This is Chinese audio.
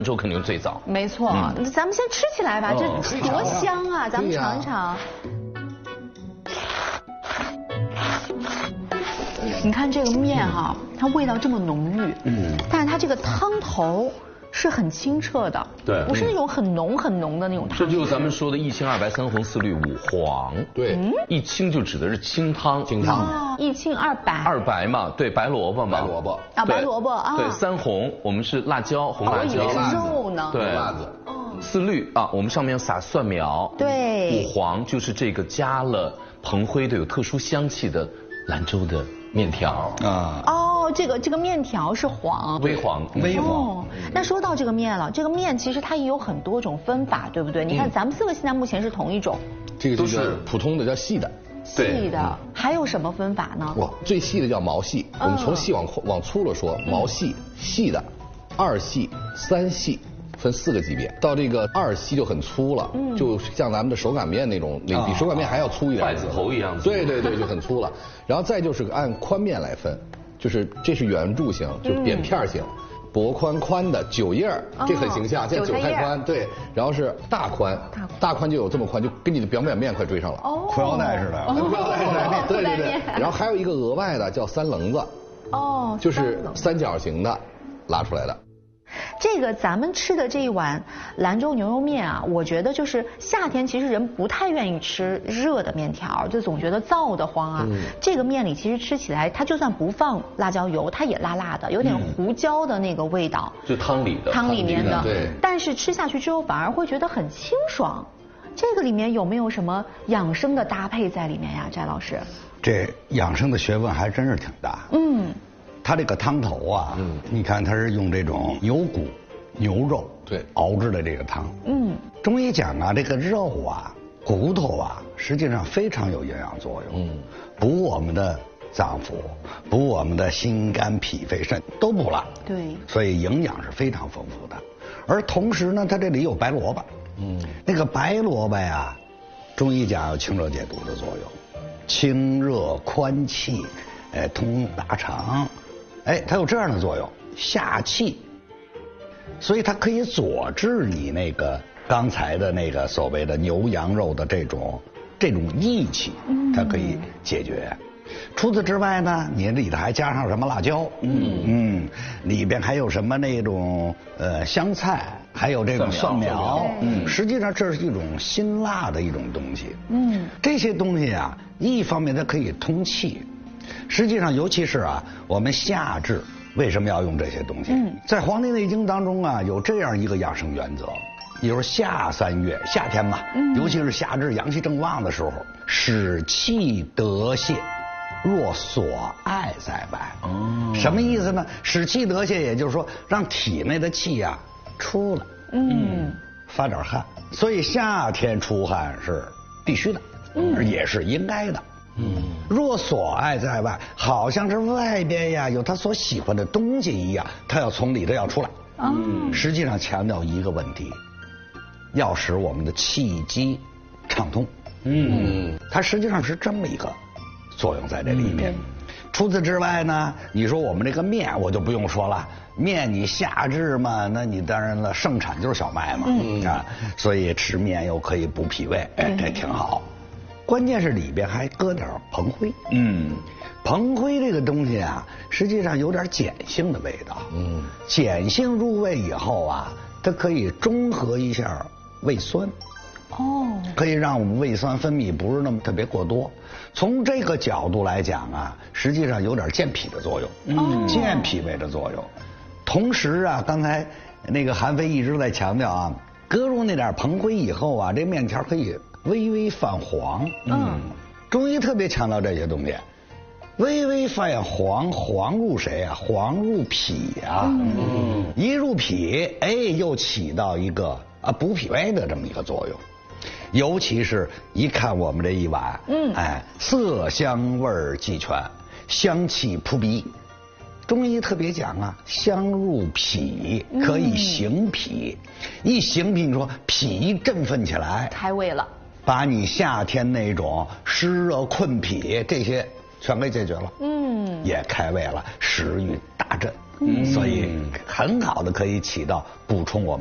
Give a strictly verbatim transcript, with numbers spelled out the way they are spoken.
州肯定最早。 没错，嗯、咱们先吃起来吧， 哦、 这多香啊！咱们尝一尝。你看这个面哈、啊，它味道这么浓郁，嗯，但是它这个汤头是很清澈的， 对， 不是那种很浓很浓的那种汤。 这就是咱们说的一清二白三红四绿五黄。 对， 嗯、 一清就指的是清汤， 清汤。 哦，一清二白。 二白嘛，对，白萝卜嘛。 白萝卜。 啊，白萝卜啊。 对，三红我们是辣椒，红辣椒。 我以为是肉呢。 对， 辣子。 哦。 四绿啊，我们上面撒蒜苗。 对。 五黄就是这个加了蓬灰的有特殊香气的兰州的面条啊。哦，这个这个面条是黄， 微黄， 微黄。 哦，那说到这个面了，这个面其实它也有很多种分法，对不对？你看咱们四个现在目前是同一种， 这个就是普通的叫细的。 细的，还有什么分法呢？ 哇，最细的叫毛细，我们从细往往粗了说，毛细、细的、二细、三细。分四个级别，到这个二细就很粗了，嗯、就像咱们的手擀面那种，比比手擀面还要粗一点， 筷子头一样。 对对对，就很粗了。然后再就是按宽面来分，就是这是圆柱形，就扁片形，嗯、薄宽宽的九叶儿，这很形象，像韭菜宽。对，然后是大宽，大宽就有这么宽，就跟你的表面面快追上了， 哦， 裤腰带似的，裤腰带似的，对对对。然后还有一个额外的叫三棱子，哦，就是三角形的拉出来的。 这个咱们吃的这一碗兰州牛肉面啊，我觉得就是夏天其实人不太愿意吃热的面条，就总觉得燥得慌啊。嗯、这个面里其实吃起来，它就算不放辣椒油，它也辣辣的，有点胡椒的那个味道。 就汤里的。 汤里面的， 对。 但是吃下去之后反而会觉得很清爽。这个里面有没有什么养生的搭配在里面呀，翟老师？ 这养生的学问还真是挺大。嗯。它这个汤头啊，嗯，你看它是用这种牛骨、牛肉对熬制的这个汤，嗯，中医讲啊，这个肉啊、骨头啊，实际上非常有营养作用，嗯，补我们的脏腑，补我们的心肝脾肺肾都补了， 对， 所以营养是非常丰富的。而同时呢，它这里有白萝卜，嗯，那个白萝卜呀，中医讲有清热解毒的作用，清热宽气，哎，通大肠。哎，它有这样的作用，下气，所以它可以佐治你那个刚才的那个所谓的牛羊肉的这种这种益气，它可以解决。除此之外呢，你里头还加上什么辣椒，嗯嗯，里边还有什么那种呃香菜，还有这种蒜苗，嗯，实际上这是一种辛辣的一种东西，嗯，这些东西啊，一方面它可以通气。实际上，尤其是啊，我们夏至为什么要用这些东西？嗯，在《黄帝内经》当中啊，有这样一个养生原则，也就是夏三月，夏天嘛，嗯、尤其是夏至阳气正旺的时候，使气得泄，若所爱在外。哦，什么意思呢？使气得泄，也就是说让体内的气呀、啊、出来，嗯，发点汗。所以夏天出汗是必须的，嗯，也是应该的。嗯，若所爱在外，好像是外边呀有他所喜欢的东西一样，他要从里头要出来。嗯，实际上强调一个问题，要使我们的气机畅通。嗯，它实际上是这么一个作用在这里面。嗯、除此之外呢，你说我们这个面，我就不用说了，面你夏至嘛，那你当然了，盛产就是小麦嘛，嗯、啊，所以吃面又可以补脾胃，哎，这挺好。关键是里边还搁点蓬灰，嗯，蓬灰这个东西啊，实际上有点碱性的味道，嗯，碱性入胃以后啊，它可以中和一下胃酸，哦，可以让我们胃酸分泌不是那么特别过多。从这个角度来讲啊，实际上有点健脾的作用，嗯，健脾胃的作用。同时啊，刚才那个韩非一直在强调啊，搁入那点蓬灰以后啊，这面条可以微微泛黄，嗯，中医特别强调这些东西，微微泛黄，黄入谁啊？黄入脾啊，嗯，一入脾，哎，又起到一个啊补脾胃的这么一个作用。尤其是一看我们这一碗，嗯，哎，色香味俱全，香气扑鼻。中医特别讲啊，香入脾可以行脾，嗯、一行脾，你说脾一振奋起来， 开胃了。 把你夏天那种湿热困脾这些全给解决了，嗯，也开胃了，食欲大振。 所以很好的可以起到补充我们。